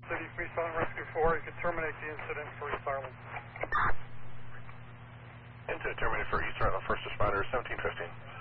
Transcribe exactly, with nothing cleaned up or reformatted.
City Police on Rescue four, you can terminate the incident for East Harlem. Into terminated for East Harlem, first responder, seventeen fifteen.